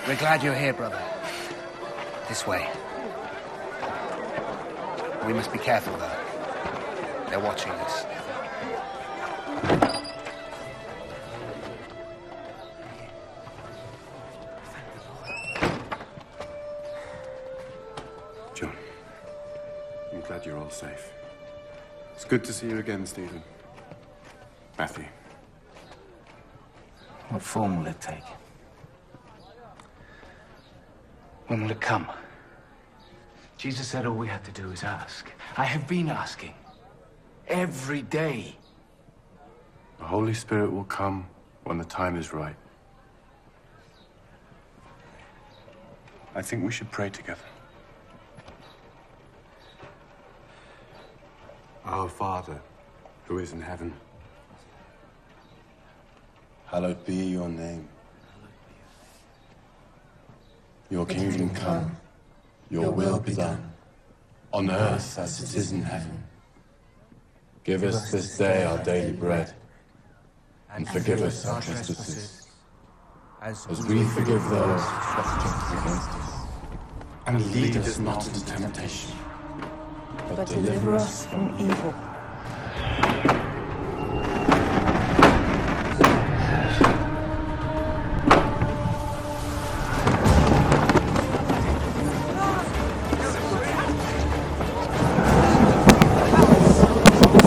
We're glad you're here, brother. This way. We must be careful, though. They're watching us. John, I'm glad you're all safe. It's good to see you again, Stephen. Matthew. What form will it take? When will it come? Jesus said all we had to do is ask. I have been asking. Every day. The Holy Spirit will come when the time is right. I think we should pray together. Our Father, who is in heaven, hallowed be your name. Your kingdom come, your will be done, on earth as it is in heaven. Give us this day our daily bread, and forgive us our trespasses, as we forgive those who trespass against us. And lead us not into temptation, but deliver us from evil.